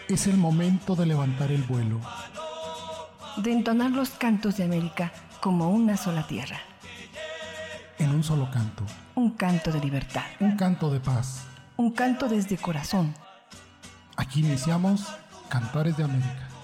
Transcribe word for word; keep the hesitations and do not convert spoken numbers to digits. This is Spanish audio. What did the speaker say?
Es el momento de levantar el vuelo, de entonar los cantos de América como una sola tierra. en un solo canto, Un canto de libertad, un canto de paz. un canto desde corazón. Aquí iniciamos Cantares de América.